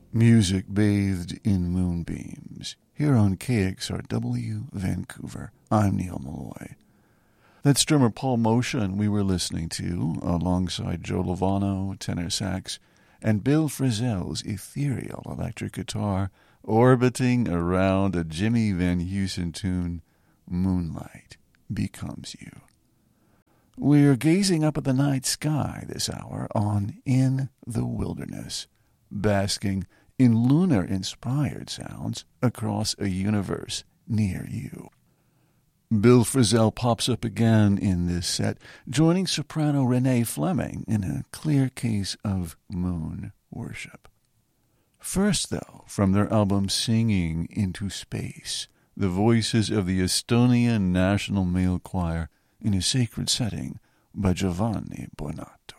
Music bathed in moonbeams. Here on KXRW Vancouver, I'm Neil Malloy. That's drummer Paul Motion we were listening to, alongside Joe Lovano, tenor sax, and Bill Frisell's ethereal electric guitar, orbiting around a Jimmy Van Heusen tune, Moonlight Becomes You. We're gazing up at the night sky this hour on In the Wilderness, basking in lunar-inspired sounds across a universe near you. Bill Frisell pops up again in this set, joining soprano Renee Fleming in a clear case of moon worship. First, though, from their album Singing into Space, the voices of the Estonian National Male Choir in a sacred setting by Giovanni Bonato.